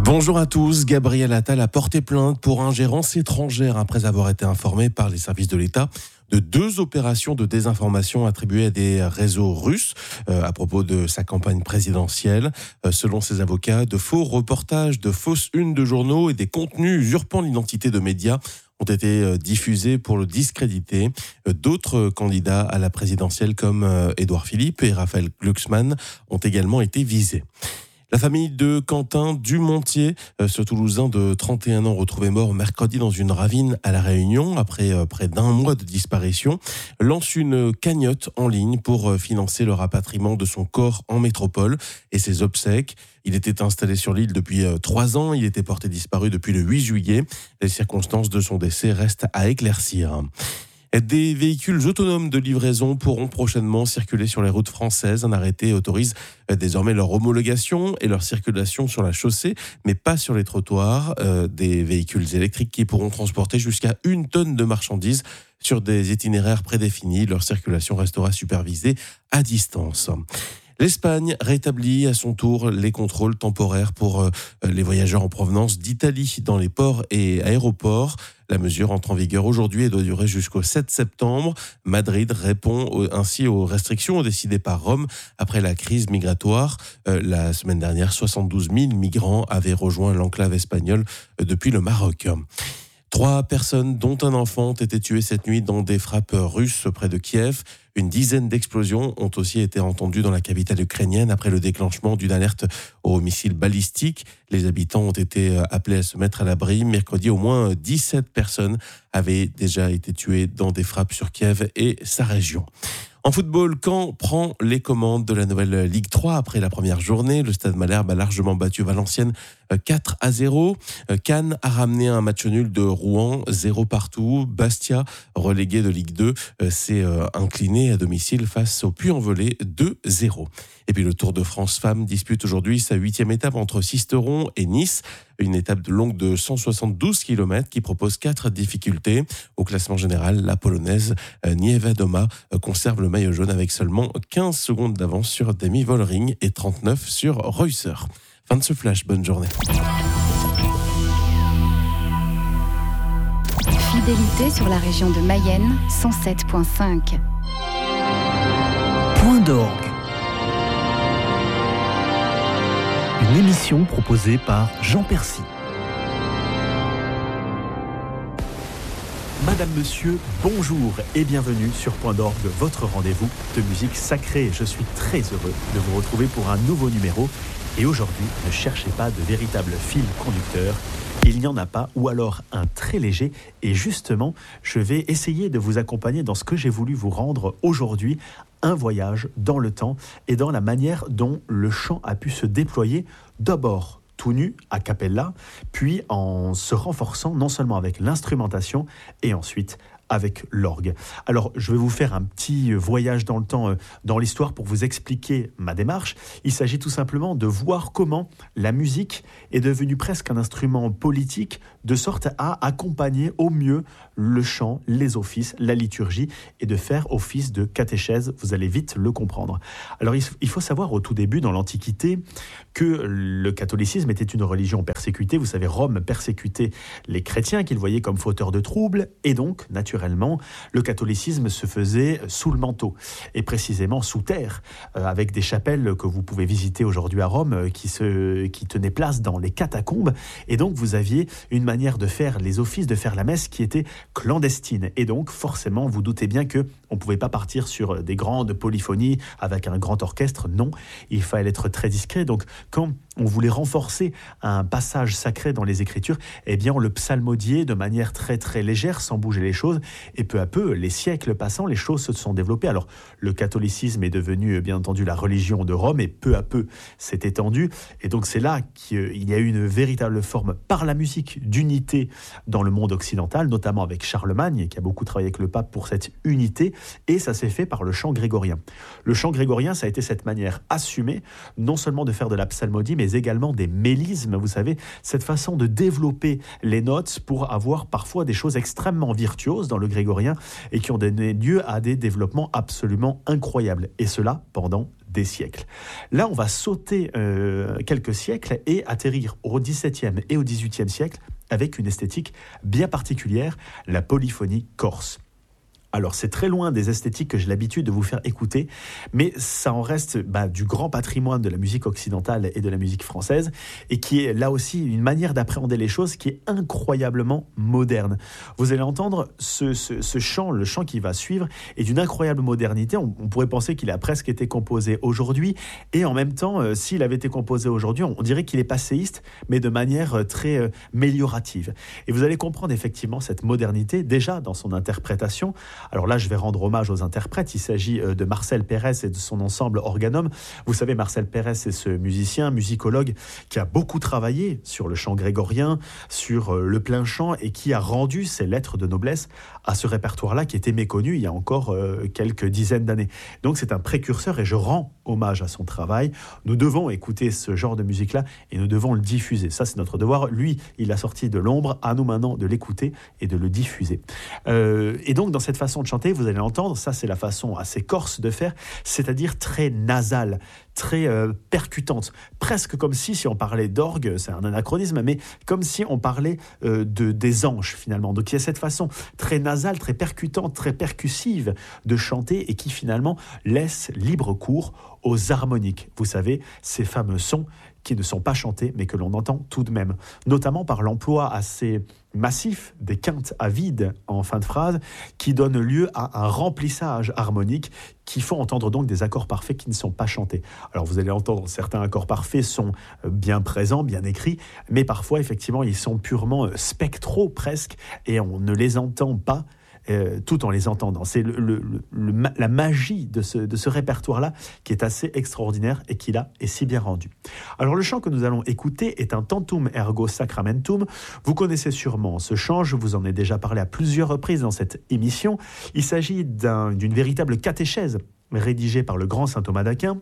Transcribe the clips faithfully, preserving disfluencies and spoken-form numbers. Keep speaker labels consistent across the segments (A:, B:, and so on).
A: Bonjour à tous. Gabriel Attal a porté plainte pour ingérence étrangère après avoir été informé par les services de l'État de deux opérations de désinformation attribuées à des réseaux russes euh, à propos de sa campagne présidentielle. Euh, selon ses avocats, de faux reportages, de fausses unes de journaux et des contenus usurpant l'identité de médias ont été diffusés pour le discréditer. D'autres candidats à la présidentielle comme Édouard Philippe et Raphaël Glucksmann ont également été visés. La famille de Quentin Dumontier, ce Toulousain de trente et un ans retrouvé mort mercredi dans une ravine à La Réunion après près d'un mois de disparition, lance une cagnotte en ligne pour financer le rapatriement de son corps en métropole et ses obsèques. Il était installé sur l'île depuis trois ans, il était porté disparu depuis le huit juillet. Les circonstances de son décès restent à éclaircir. Des véhicules autonomes de livraison pourront prochainement circuler sur les routes françaises. Un arrêté autorise désormais leur homologation et leur circulation sur la chaussée, mais pas sur les trottoirs. Euh, des véhicules électriques qui pourront transporter jusqu'à une tonne de marchandises sur des itinéraires prédéfinis. Leur circulation restera supervisée à distance. L'Espagne rétablit à son tour les contrôles temporaires pour euh, les voyageurs en provenance d'Italie dans les ports et aéroports. La mesure entre en vigueur aujourd'hui et doit durer jusqu'au sept septembre. Madrid répond ainsi aux restrictions décidées par Rome après la crise migratoire. Euh, la semaine dernière, soixante-douze mille migrants avaient rejoint l'enclave espagnole depuis le Maroc. Trois personnes, dont un enfant, ont été tuées cette nuit dans des frappes russes près de Kiev. Une dizaine d'explosions ont aussi été entendues dans la capitale ukrainienne après le déclenchement d'une alerte aux missiles balistiques. Les habitants ont été appelés à se mettre à l'abri. Mercredi, au moins dix-sept personnes avaient déjà été tuées dans des frappes sur Kiev et sa région. En football, Caen prend les commandes de la nouvelle Ligue trois après la première journée. Le Stade Malherbe a largement battu Valenciennes quatre à zéro. Cannes a ramené un match nul de Rouen, zéro partout. Bastia, relégué de Ligue deux, s'est incliné à domicile face au Puy-en-Velay, deux zéro. Et puis le Tour de France Femmes dispute aujourd'hui sa huitième étape entre Sisteron et Nice. Une étape longue de cent soixante-douze kilomètres qui propose quatre difficultés. Au classement général, la Polonaise Niewiadoma conserve le maillot jaune avec seulement quinze secondes d'avance sur Demi Vollering et trente-neuf sur Reusser. Fin de ce flash, bonne journée.
B: Fidélité sur la région de Mayenne, cent sept virgule cinq.
C: Point d'orgue. Une émission proposée par Jean Percy. Madame, Monsieur, bonjour et bienvenue sur Point d'orgue, votre rendez-vous de musique sacrée. Je suis très heureux de vous retrouver pour un nouveau numéro. Et aujourd'hui, ne cherchez pas de véritable fil conducteur. Il n'y en a pas, ou alors un très léger. Et justement, je vais essayer de vous accompagner dans ce que j'ai voulu vous rendre aujourd'hui, un voyage dans le temps et dans la manière dont le chant a pu se déployer, d'abord tout nu, a cappella, puis en se renforçant non seulement avec l'instrumentation et ensuite avec l'orgue. Alors, je vais vous faire un petit voyage dans le temps, euh, dans l'histoire pour vous expliquer ma démarche. Il s'agit tout simplement de voir comment la musique est devenue presque un instrument politique, de sorte à accompagner au mieux le chant, les offices, la liturgie, et de faire office de catéchèse. Vous allez vite le comprendre. Alors, il faut savoir au tout début, dans l'Antiquité, que le catholicisme était une religion persécutée. Vous savez, Rome persécutait les chrétiens qu'il voyait comme fauteurs de troubles, et donc, naturellement, le catholicisme se faisait sous le manteau, et précisément sous terre, euh, avec des chapelles que vous pouvez visiter aujourd'hui à Rome, euh, qui, se, qui tenaient place dans les catacombes, et donc vous aviez une manière de faire les offices, de faire la messe qui était clandestine, et donc forcément vous doutez bien qu'on ne pouvait pas partir sur des grandes polyphonies avec un grand orchestre, non, il fallait être très discret, donc quand on voulait renforcer un passage sacré dans les Écritures, eh bien on le psalmodiait de manière très très légère, sans bouger les choses, et peu à peu, les siècles passant, les choses se sont développées. Alors le catholicisme est devenu bien entendu la religion de Rome, et peu à peu s'est étendu, et donc c'est là qu'il y a eu une véritable forme par la musique d'unité dans le monde occidental, notamment avec Charlemagne, qui a beaucoup travaillé avec le pape pour cette unité, et ça s'est fait par le chant grégorien. Le chant grégorien, ça a été cette manière assumée, non seulement de faire de la psalmodie, mais également des mélismes, vous savez, cette façon de développer les notes pour avoir parfois des choses extrêmement virtuoses dans le grégorien et qui ont donné lieu à des développements absolument incroyables, et cela pendant des siècles. Là, on va sauter euh, quelques siècles et atterrir au dix-septième et au dix-huitième siècle avec une esthétique bien particulière, la polyphonie corse. Alors, c'est très loin des esthétiques que j'ai l'habitude de vous faire écouter, mais ça en reste bah, du grand patrimoine de la musique occidentale et de la musique française, et qui est là aussi une manière d'appréhender les choses qui est incroyablement moderne. Vous allez entendre ce, ce, ce chant, le chant qui va suivre, est d'une incroyable modernité. On, on pourrait penser qu'il a presque été composé aujourd'hui, et en même temps, euh, s'il avait été composé aujourd'hui, on, on dirait qu'il est passéiste, mais de manière euh, très euh, méliorative. Et vous allez comprendre effectivement cette modernité, déjà dans son interprétation. Alors là, je vais rendre hommage aux interprètes. Il s'agit de Marcel Pérez et de son ensemble Organum. Vous savez, Marcel Pérez, c'est ce musicien, musicologue, qui a beaucoup travaillé sur le chant grégorien, sur le plein chant, et qui a rendu ses lettres de noblesse à ce répertoire-là qui était méconnu il y a encore euh, quelques dizaines d'années. Donc c'est un précurseur et je rends hommage à son travail. Nous devons écouter ce genre de musique-là et nous devons le diffuser. Ça, c'est notre devoir. Lui, il a sorti de l'ombre. À nous maintenant de l'écouter et de le diffuser. Euh, et donc, dans cette façon de chanter, vous allez l'entendre, ça c'est la façon assez corse de faire, c'est-à-dire très nasale, très euh, percutante, presque comme si, si on parlait d'orgue, c'est un anachronisme, mais comme si on parlait euh, de, des anges finalement. Donc il y a cette façon très nasale, très percutante, très percussive de chanter et qui finalement laisse libre cours aux harmoniques. Vous savez, ces fameux sons qui ne sont pas chantés, mais que l'on entend tout de même, notamment par l'emploi assez massif des quintes à vide en fin de phrase, qui donnent lieu à un remplissage harmonique qui font entendre donc des accords parfaits qui ne sont pas chantés. Alors vous allez entendre, certains accords parfaits sont bien présents, bien écrits, mais parfois effectivement ils sont purement spectraux presque, et on ne les entend pas Euh, tout en les entendant. C'est le, le, le, la magie de ce, de ce répertoire-là qui est assez extraordinaire et qui là est si bien rendu. Alors le chant que nous allons écouter est un Tantum ergo sacramentum. Vous connaissez sûrement ce chant, je vous en ai déjà parlé à plusieurs reprises dans cette émission. Il s'agit d'un, d'une véritable catéchèse rédigée par le grand saint Thomas d'Aquin.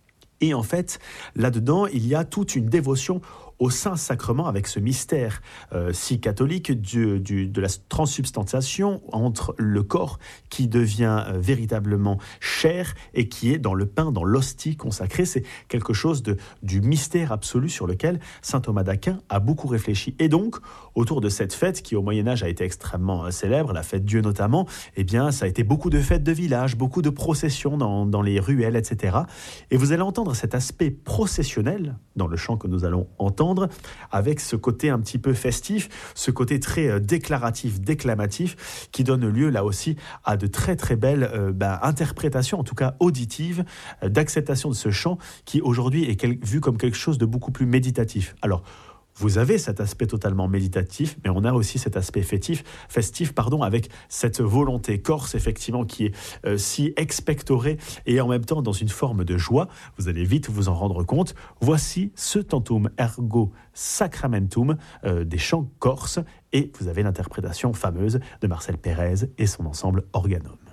C: Et en fait, là-dedans, il y a toute une dévotion au Saint-Sacrement avec ce mystère euh, si catholique du, du, de la transsubstantiation entre le corps qui devient euh, véritablement chair et qui est dans le pain, dans l'hostie consacrée. C'est quelque chose de, du mystère absolu sur lequel saint Thomas d'Aquin a beaucoup réfléchi. Et donc, autour de cette fête qui au Moyen-Âge a été extrêmement euh, célèbre, la fête Dieu notamment, eh bien, ça a été beaucoup de fêtes de village, beaucoup de processions dans, dans les ruelles, et cetera. Et vous allez entendre cet aspect processionnel dans le chant que nous allons entendre, avec ce côté un petit peu festif, ce côté très déclaratif, déclamatif, qui donne lieu là aussi à de très très belles euh, bah, interprétations, en tout cas auditives, euh, d'acceptation de ce chant qui aujourd'hui est quel- vu comme quelque chose de beaucoup plus méditatif. Alors, vous avez cet aspect totalement méditatif, mais on a aussi cet aspect festif, festif pardon, avec cette volonté corse, effectivement, qui est euh, si expectorée et en même temps dans une forme de joie. Vous allez vite vous en rendre compte. Voici ce Tantum ergo sacramentum euh, des chants corses, et vous avez l'interprétation fameuse de Marcel Pérez et son ensemble Organum.